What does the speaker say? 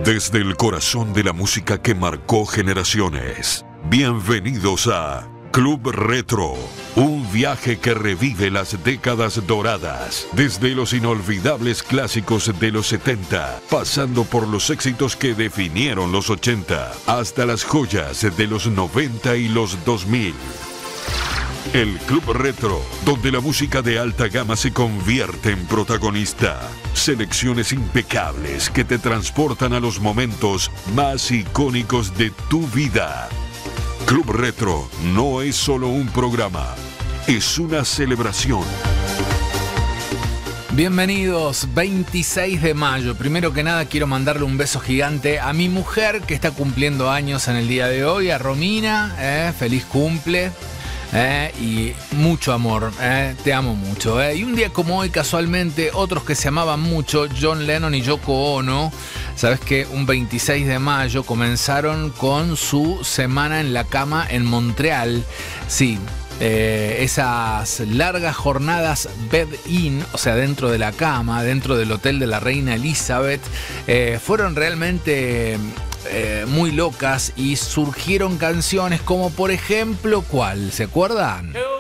Desde el corazón de la música que marcó generaciones, bienvenidos a Club Retro, un viaje que revive las décadas doradas, desde los inolvidables clásicos de los 70, pasando por los éxitos que definieron los 80, hasta las joyas de los 90 y los 2000. El Club Retro, donde la música de alta gama se convierte en protagonista. Selecciones impecables que te transportan a los momentos más icónicos de tu vida. Club Retro no es solo un programa, es una celebración. Bienvenidos, 26 de mayo. Primero que nada quiero mandarle un beso gigante a mi mujer que está cumpliendo años en el día de hoy, a Romina, feliz cumple. Y mucho amor, te amo mucho. Y un día como hoy, casualmente, otros que se amaban mucho, John Lennon y Yoko Ono, sabes que un 26 de mayo comenzaron con su semana en la cama en Montreal. Sí, esas largas jornadas bed-in, o sea, dentro de la cama, dentro del hotel de la reina Elizabeth, fueron realmente muy locas y surgieron canciones como, por ejemplo, ¿cuál? ¿Se acuerdan?